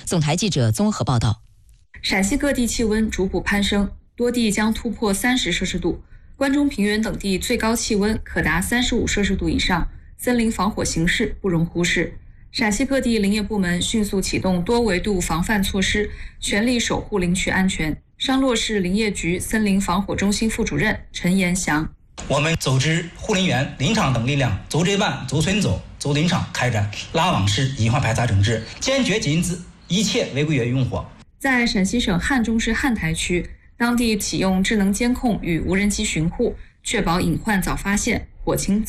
总台记者综合报道。 陕西各地气温逐步攀升，多地将突破30摄氏度，关中平原等地最高气温可达35摄氏度以上，森林防火形势不容忽视。陕西各地林业部门迅速启动多维度防范措施，全力守护林区安全。商洛市林业局森林防火中心副主任陈延祥： 我们组织护林员、林场等力量，走这办、走村走、走林场，开展拉网式隐患排查整治，坚决禁止一切违规用火。 在陕西省汉中市汉台区，当地启用智能监控与无人机巡护，确保隐患早发现，火情